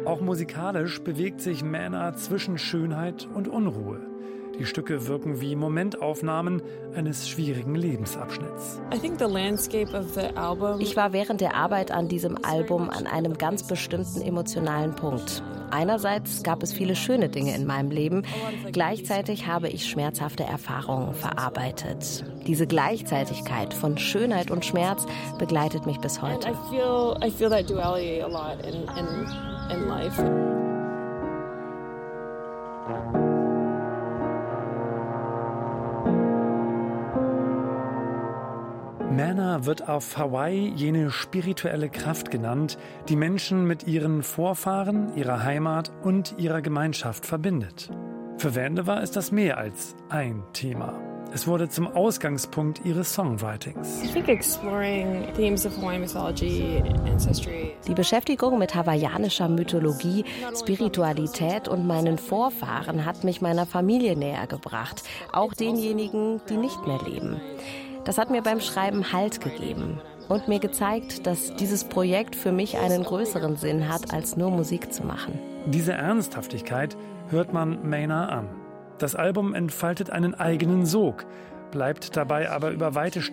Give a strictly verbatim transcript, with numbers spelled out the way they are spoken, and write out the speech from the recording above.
Auch musikalisch bewegt sich Manor zwischen Schönheit und Unruhe. Die Stücke wirken wie Momentaufnahmen eines schwierigen Lebensabschnitts. Ich war während der Arbeit an diesem Album an einem ganz bestimmten emotionalen Punkt. Einerseits gab es viele schöne Dinge in meinem Leben, gleichzeitig habe ich schmerzhafte Erfahrungen verarbeitet. Diese Gleichzeitigkeit von Schönheit und Schmerz begleitet mich bis heute. Manor wird auf Hawaii jene spirituelle Kraft genannt, die Menschen mit ihren Vorfahren, ihrer Heimat und ihrer Gemeinschaft verbindet. Für Vandiver ist das mehr als ein Thema. Es wurde zum Ausgangspunkt ihres Songwritings. Die Beschäftigung mit hawaiianischer Mythologie, Spiritualität und meinen Vorfahren hat mich meiner Familie näher gebracht, auch denjenigen, die nicht mehr leben. Das hat mir beim Schreiben Halt gegeben und mir gezeigt, dass dieses Projekt für mich einen größeren Sinn hat, als nur Musik zu machen. Diese Ernsthaftigkeit hört man Manor an. Das Album entfaltet einen eigenen Sog, bleibt dabei aber über weite